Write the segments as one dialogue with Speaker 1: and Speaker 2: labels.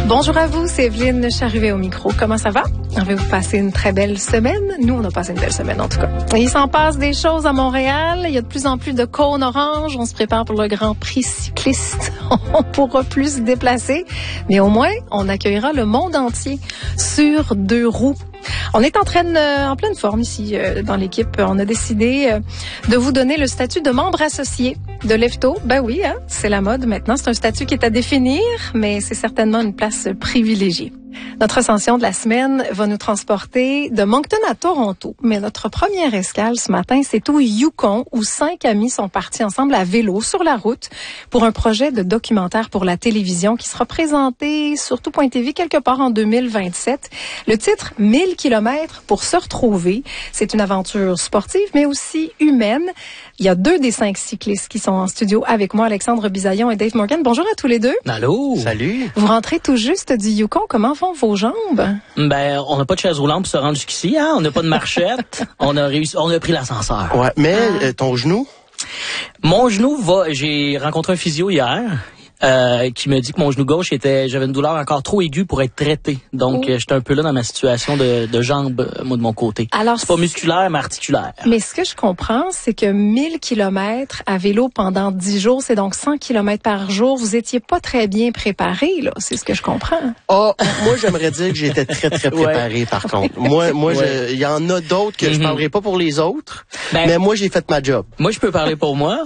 Speaker 1: Bonjour à vous, c'est Evelyne, je suis arrivée au micro. Comment ça va? Avez-vous passé une très belle semaine? Nous, on a passé une belle semaine en tout cas. Et il s'en passe des choses à Montréal. Il y a de plus en plus de cônes oranges. On se prépare pour le Grand Prix cycliste. On pourra plus se déplacer. Mais au moins, on accueillera le monde entier sur 2 roues. On est en pleine forme ici dans l'équipe. On a décidé de vous donner le statut de membre associé de Lefto. Ben oui, hein, c'est la mode maintenant. C'est un statut qui est à définir, mais c'est certainement une place privilégiée. Notre ascension de la semaine va nous transporter de Moncton à Toronto. Mais notre première escale ce matin, c'est au Yukon, où 5 amis sont partis ensemble à vélo sur la route pour un projet de documentaire pour la télévision qui sera présenté sur tout.tv quelque part en 2027. Le titre, 1000 kilomètres pour se retrouver. C'est une aventure sportive, mais aussi humaine. Il y a 2 des 5 cyclistes qui sont en studio avec moi, Alexandre Bisaillon et Dave Morgan. Bonjour à tous les 2.
Speaker 2: Allô.
Speaker 3: Salut.
Speaker 1: Vous rentrez tout juste du Yukon. Comment vont vos jambes?
Speaker 2: Ben, on n'a pas de chaise roulante pour se rendre jusqu'ici, hein. On n'a pas de marchette. On a pris l'ascenseur.
Speaker 3: Ouais, mais ton genou?
Speaker 2: Mon genou j'ai rencontré un physio hier. Qui me dit que mon genou gauche j'avais une douleur encore trop aiguë pour être traité. Donc, j'étais un peu là dans ma situation de jambe, moi, de mon côté. Alors, c'est pas musculaire, mais articulaire.
Speaker 1: Mais ce que je comprends, c'est que 1000 kilomètres à vélo pendant 10 jours, c'est donc 100 kilomètres par jour. Vous étiez pas très bien préparé, là. C'est ce que je comprends.
Speaker 3: Moi, j'aimerais dire que j'étais très, très préparé, ouais. Par contre. Moi, il y en a d'autres que je parlerai pas pour les autres. Mais moi, j'ai fait ma job.
Speaker 2: Moi, je peux parler pour moi.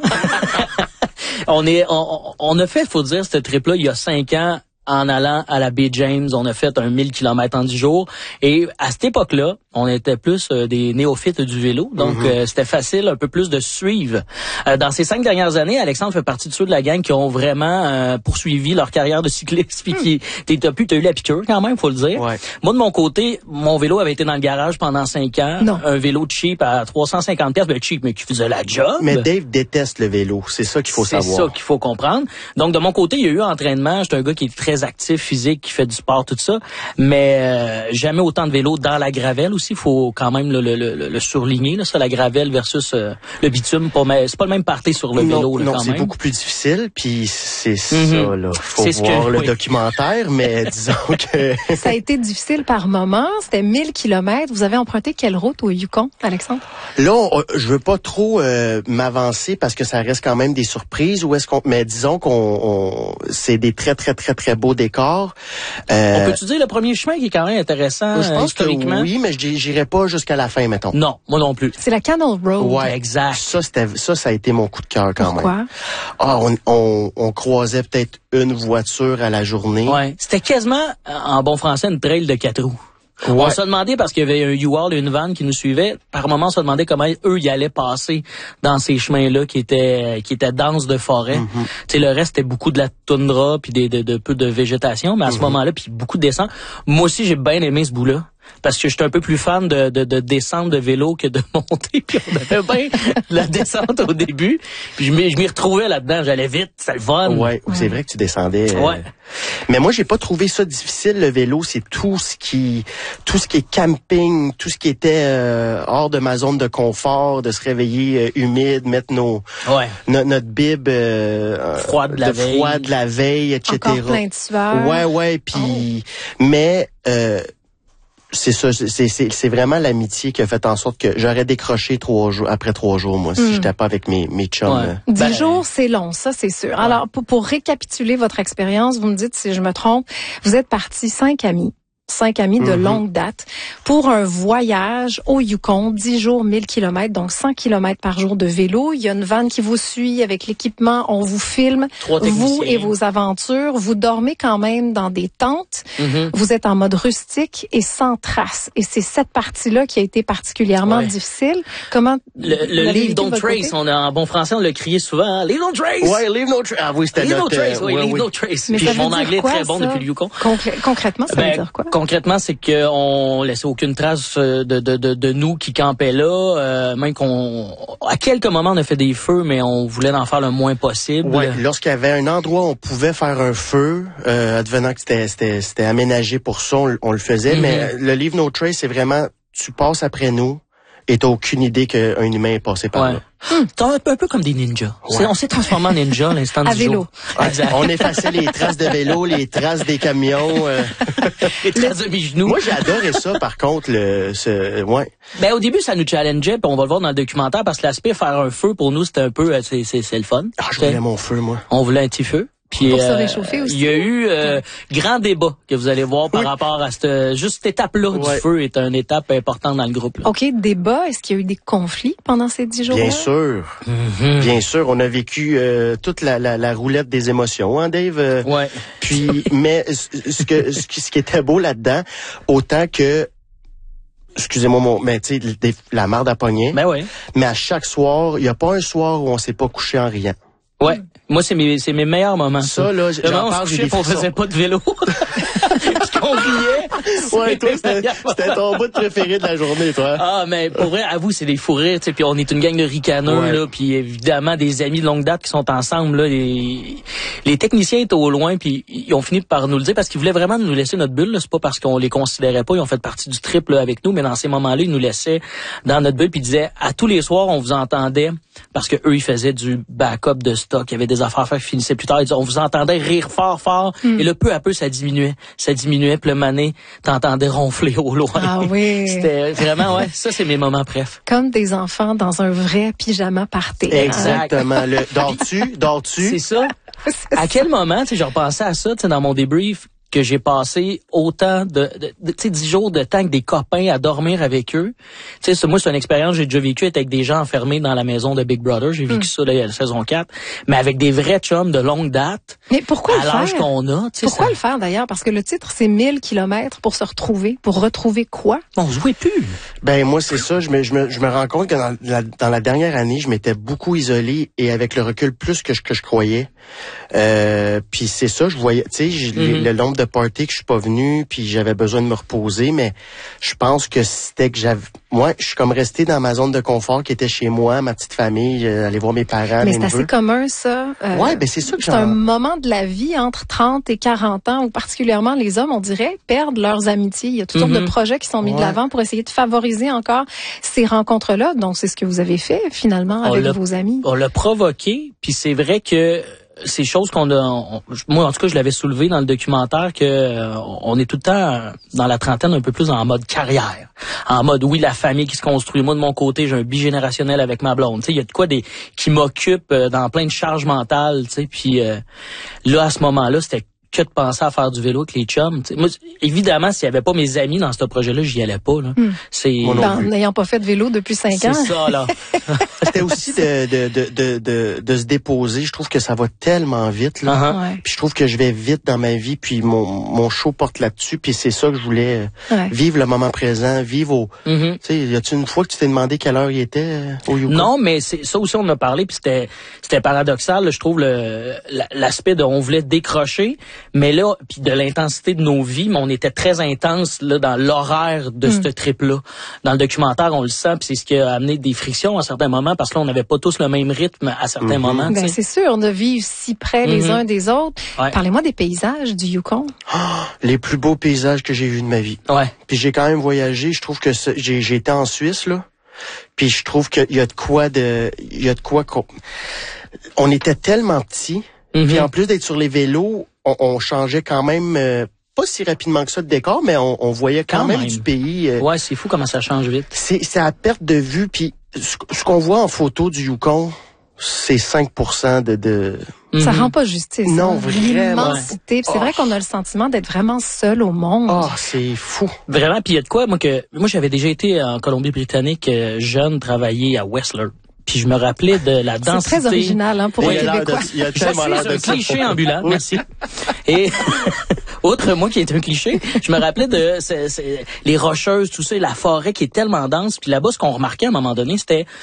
Speaker 2: On a fait, faut dire, ce trip-là il y a 5 ans en allant à la baie James. On a fait un 1000 kilomètres en 10 jours. Et à cette époque-là, on était plus des néophytes du vélo. Donc, c'était facile un peu plus de suivre. Dans ces 5 dernières années, Alexandre fait partie de ceux de la gang qui ont vraiment poursuivi leur carrière de cycliste. Puis t'as eu la piqûre quand même, faut le dire. Ouais. Moi, de mon côté, mon vélo avait été dans le garage pendant 5 ans. Non. Un vélo cheap à 350$. Ben cheap, mais qui faisait la job.
Speaker 3: Mais Dave déteste le vélo. C'est ça qu'il faut savoir.
Speaker 2: C'est ça qu'il faut comprendre. Donc, de mon côté, il y a eu entraînement. J'étais un gars qui est très actif, physique, qui fait du sport, tout ça. Mais jamais autant de vélo dans la gravelle aussi. Il faut quand même le surligner, là, ça, la gravelle versus le bitume. C'est pas le même party sur le vélo.
Speaker 3: Non, c'est beaucoup plus difficile. Puis c'est ça, là. Faut voir le documentaire, mais disons que...
Speaker 1: Ça a été difficile par moment. C'était 1000 kilomètres. Vous avez emprunté quelle route au Yukon, Alexandre?
Speaker 3: Là, je veux pas trop m'avancer parce que ça reste quand même des surprises. Mais disons c'est des très, très, très, très beaux décors.
Speaker 2: On peut-tu dire le premier chemin qui est quand même intéressant
Speaker 3: je pense
Speaker 2: historiquement?
Speaker 3: Que oui, mais j'irai pas jusqu'à la fin, mettons.
Speaker 2: Non, moi non plus.
Speaker 1: C'est la Canal Road.
Speaker 3: Ouais,
Speaker 2: exact.
Speaker 3: Ça a été mon coup de cœur quand
Speaker 1: même.
Speaker 3: Pourquoi? On croisait peut-être une voiture à la journée.
Speaker 2: Ouais. C'était quasiment, en bon français, une trail de 4 roues. Ouais. On se demandait, parce qu'il y avait un U-Haul et une van qui nous suivait, par moment on se demandait comment eux y allaient passer dans ces chemins-là qui étaient denses de forêt. Tu sais, le reste c'était beaucoup de la toundra puis de peu de végétation, mais à ce moment-là, puis beaucoup de descente. Moi aussi j'ai bien aimé ce bout-là. Parce que j'étais un peu plus fan de descente de vélo que de monter. Puis on avait bien la descente au début. Puis je m'y retrouvais là-dedans. J'allais vite, c'est le fun.
Speaker 3: Ouais, c'est vrai que tu descendais. Ouais. Mais moi, j'ai pas trouvé ça difficile, le vélo. C'est tout ce qui est camping, tout ce qui était hors de ma zone de confort, de se réveiller humide, mettre notre bib
Speaker 2: froide de
Speaker 3: la veille, etc.
Speaker 1: Encore plein de sueur.
Speaker 3: Ouais. Puis, mais c'est ça, c'est vraiment l'amitié qui a fait en sorte que j'aurais décroché après 3 jours, moi, si j'étais pas avec mes chums.
Speaker 1: Ouais. 10 jours, c'est long, ça, c'est sûr. Ouais. Alors, pour récapituler votre expérience, vous me dites si je me trompe, vous êtes partis 5 amis de longue date pour un voyage au Yukon, 10 jours, 1000 kilomètres, donc 100 kilomètres par jour de vélo. Il y a une vanne qui vous suit avec l'équipement, on vous filme, vous et vos aventures. Vous dormez quand même dans des tentes. Vous êtes en mode rustique et sans trace. Et c'est cette partie-là qui a été particulièrement difficile. Comment
Speaker 2: le Leave No Trace, en bon français, on l'a crié souvent, hein? Leave No Trace!
Speaker 3: Ouais, Leave No Trace. Ah oui, c'était
Speaker 2: Leave No Trace, Leave No Trace.
Speaker 1: Mais
Speaker 2: puis mon anglais est très bon depuis le Yukon.
Speaker 1: Concrètement, ça veut dire quoi?
Speaker 2: Concrètement, c'est qu'on laissait aucune trace de nous qui campaient là. Même à quelques moments, on a fait des feux, mais on voulait en faire le moins possible.
Speaker 3: Ouais, lorsqu'il y avait un endroit où on pouvait faire un feu, advenant que c'était aménagé pour ça, on le faisait. Mais le Leave No Trace, c'est vraiment, tu passes après nous, et t'as aucune idée qu'un humain est passé par là.
Speaker 2: C'est un peu comme des ninjas. Ouais. On s'est transformé en ninja à l'instant du
Speaker 1: vélo.
Speaker 2: jour.
Speaker 3: Exact. On effaçait les traces de vélo, les traces des camions.
Speaker 2: Les traces de mes genoux.
Speaker 3: Moi, j'ai adoré ça, par contre.
Speaker 2: Ben, au début, ça nous challengeait, puis on va le voir dans le documentaire, parce que l'aspect faire un feu, pour nous, c'était un peu, c'est le fun.
Speaker 3: Ah, je voulais mon feu, moi.
Speaker 2: On voulait un petit feu. Puis,
Speaker 1: pour se réchauffer aussi.
Speaker 2: Il y a eu grand débat que vous allez voir par rapport à cette étape-là du feu est une étape importante dans le groupe. Là.
Speaker 1: OK, débat. Est-ce qu'il y a eu des conflits pendant ces 10 jours-là?
Speaker 3: Bien sûr. Bien sûr. On a vécu toute la roulette des émotions, hein, Dave?
Speaker 2: Ouais.
Speaker 3: Puis, mais ce qui était beau là-dedans, autant que excusez-moi, mais tu sais, la marde à pogner.
Speaker 2: Ben ouais.
Speaker 3: Mais à chaque soir, il n'y a pas un soir où on s'est pas couché en riant.
Speaker 2: Ouais. Moi, c'est mes meilleurs moments.
Speaker 3: Ça, là, j'en parle, j'ai des frissons.
Speaker 2: On faisait pas de vélo. Puis qu'on riait.
Speaker 3: Ouais, toi, c'était ton bout préféré de la journée, toi.
Speaker 2: Ah, mais pour vrai, avoue, c'est des fous rires, tu sais, puis on est une gang de ricaneux, là, puis évidemment, des amis de longue date qui sont ensemble, là, les techniciens étaient au loin, puis ils ont fini par nous le dire parce qu'ils voulaient vraiment nous laisser notre bulle, là. C'est pas parce qu'on les considérait pas, ils ont fait partie du trip, là, avec nous, mais dans ces moments-là, ils nous laissaient dans notre bulle, puis ils disaient, à tous les soirs, on vous entendait, parce que eux, ils faisaient du backup de stock, il y avait des affaires à faire qui finissaient plus tard, ils disaient, on vous entendait rire fort, et là, peu à peu, ça diminuait, puis le mané, t'entendais ronfler au loin.
Speaker 1: Ah oui.
Speaker 2: C'était vraiment, ça, c'est mes moments préf.
Speaker 1: Comme des enfants dans un vrai pyjama party.
Speaker 3: Exactement. Dors-tu?
Speaker 2: C'est ça. À quel moment, tu sais, je repensais à ça, tu sais, dans mon débrief, que j'ai passé autant de 10 jours de temps avec des copains à dormir avec eux. Tu sais, moi, c'est une expérience que j'ai déjà vécue avec des gens enfermés dans la maison de Big Brother. J'ai vécu ça, là, il y a la saison 4. Mais avec des vrais chums de longue date.
Speaker 1: Mais pourquoi le faire?
Speaker 2: À l'âge qu'on a, tu sais.
Speaker 1: Pourquoi le faire, d'ailleurs? Parce que le titre, c'est 1000 kilomètres pour se retrouver. Pour retrouver quoi?
Speaker 2: On jouait plus.
Speaker 3: Ben, moi, c'est ça. Je me rends compte que dans la dernière année, je m'étais beaucoup isolé et avec le recul plus que je croyais. Puis c'est ça, je voyais, tu sais, le nombre de parties que je suis pas venu, puis j'avais besoin de me reposer, mais je pense que c'était que moi, je suis comme resté dans ma zone de confort qui était chez moi, ma petite famille, aller voir mes parents.
Speaker 1: Mais c'est assez commun, ça.
Speaker 3: Ouais, ben c'est ça que
Speaker 1: c'est un moment de la vie entre 30 et 40 ans où particulièrement les hommes, on dirait, perdent leurs amitiés. Il y a toutes sortes de projets qui sont mis de l'avant pour essayer de favoriser encore ces rencontres-là. Donc, c'est ce que vous avez fait, finalement, avec vos amis.
Speaker 2: On l'a provoqué, puis c'est vrai que ces choses moi en tout cas je l'avais soulevé dans le documentaire que on est tout le temps dans la trentaine un peu plus en mode carrière, en mode la famille qui se construit. Moi de mon côté j'ai un bigénérationnel avec ma blonde, tu sais il y a de quoi qui m'occupe dans plein de charges mentales, tu sais puis là à ce moment-là c'était que de penser à faire du vélo avec les chums. T'sais. Moi, évidemment, s'il n'y avait pas mes amis dans ce projet-là, j'y allais pas. Là.
Speaker 1: N'ayant pas fait de vélo depuis 5 ans.
Speaker 2: C'est ça, là.
Speaker 3: C'était aussi de se déposer. Je trouve que ça va tellement vite. Là. Puis je trouve que je vais vite dans ma vie. Puis mon show porte là-dessus. Puis c'est ça que je voulais vivre le moment présent, vivre au... Tu sais, y a-tu une fois que tu t'es demandé quelle heure il était au Yukon?
Speaker 2: Non, mais ça aussi, on en a parlé. Puis c'était paradoxal. Là, je trouve l'aspect de on voulait décrocher. Mais là, puis de l'intensité de nos vies, mais on était très intense là dans l'horaire de ce trip-là. Dans le documentaire, on le sent, puis c'est ce qui a amené des frictions à certains moments, parce que là, on n'avait pas tous le même rythme à certains moments.
Speaker 1: Ben, c'est sûr, de vivre si près les uns des autres. Ouais. Parlez-moi des paysages du Yukon.
Speaker 3: Les plus beaux paysages que j'ai vus de ma vie.
Speaker 2: Ouais.
Speaker 3: Puis j'ai quand même voyagé. Je trouve que j'ai été en Suisse, là. Puis je trouve qu'il y a de quoi on était tellement petits. Puis en plus d'être sur les vélos, on changeait quand même pas si rapidement que ça de décor, mais on voyait quand même du pays.
Speaker 2: Ouais, c'est fou comment ça change vite.
Speaker 3: C'est à perte de vue. Puis ce qu'on voit en photo du Yukon, c'est 5% de...
Speaker 1: Ça rend pas justice.
Speaker 3: Non, vraiment.
Speaker 1: L'immensité. C'est vrai qu'on a le sentiment d'être vraiment seul au monde.
Speaker 3: Oh, c'est fou.
Speaker 2: Vraiment. Puis il y a de quoi, moi j'avais déjà été en Colombie-Britannique jeune, travailler à Whistler. Puis je me rappelais de la densité.
Speaker 1: C'est très original, pour un Québécois.
Speaker 3: Il y a tellement l'air de
Speaker 2: un cliché ambulant, merci. Et outre moi qui est un cliché, je me rappelais de les rocheuses, tout ça, et la forêt qui est tellement dense. Puis là-bas, ce qu'on remarquait à un moment donné, c'était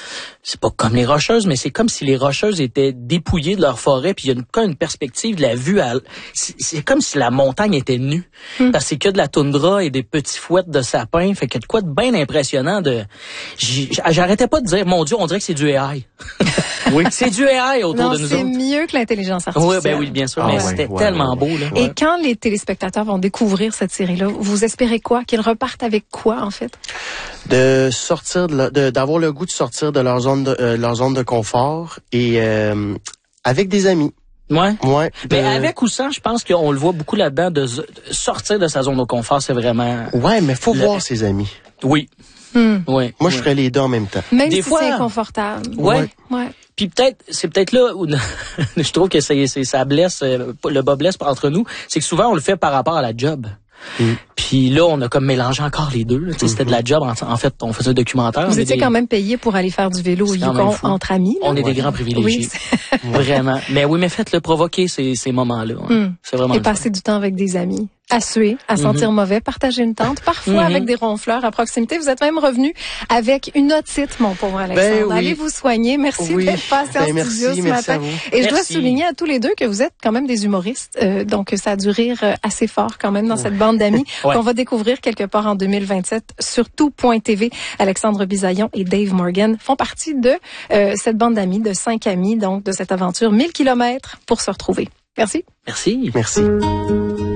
Speaker 2: c'est pas comme les Rocheuses, mais c'est comme si les Rocheuses étaient dépouillées de leur forêt, puis il y a comme une perspective de la vue. C'est comme si la montagne était nue, parce que c'est que de la toundra et des petits fouettes de sapins, fait qu'il y a de quoi de bien impressionnant. J'arrêtais pas de dire, mon Dieu, on dirait que c'est du AI. Oui, c'est du AI autour de nous autres.
Speaker 1: C'est mieux que l'intelligence artificielle.
Speaker 2: Oui, ben oui, bien sûr, mais c'était tellement beau là.
Speaker 1: Et quand les téléspectateurs vont découvrir cette série-là, vous espérez quoi? Qu'ils repartent avec quoi, en fait?
Speaker 3: De sortir, d'avoir le goût de sortir de leur zone de confort et avec des amis.
Speaker 2: Ouais.
Speaker 3: Ouais.
Speaker 2: Mais avec ou sans, je pense qu'on le voit beaucoup là-dedans, de sortir de sa zone de confort, c'est vraiment.
Speaker 3: Ouais, mais faut voir ses amis.
Speaker 2: Oui. Ouais.
Speaker 3: Moi, je ferais les deux en même temps.
Speaker 1: Même
Speaker 2: des
Speaker 1: si
Speaker 2: fois,
Speaker 1: c'est inconfortable.
Speaker 2: Ouais.
Speaker 1: Ouais.
Speaker 2: Puis c'est peut-être là où je trouve que ça blesse, le bas blesse entre nous, c'est que souvent on le fait par rapport à la job. Puis là, on a comme mélangé encore les deux. C'était de la job. En fait, on faisait un documentaire.
Speaker 1: Vous étiez quand même payé pour aller faire du vélo au Yukon entre amis. Là.
Speaker 2: On est des grands privilégiés. Oui, vraiment. Mais oui, mais faites-le provoquer ces moments-là. C'est vraiment.
Speaker 1: Et passer du temps avec des amis. À suer, à sentir mauvais, partager une tente, parfois avec des ronfleurs à proximité. Vous êtes même revenu avec une otite, mon pauvre Alexandre. Allez vous soigner. Merci d'être passé en studio ce matin. Et je dois souligner à tous les deux que vous êtes quand même des humoristes. Donc, ça a dû rire assez fort quand même dans cette bande d'amis qu'on va découvrir quelque part en 2027 sur tout.tv. Alexandre Bisaillon et Dave Morgan font partie de cette bande d'amis, de 5 amis, donc de cette aventure 1000 kilomètres pour se retrouver. Merci.
Speaker 2: Merci.
Speaker 3: Merci.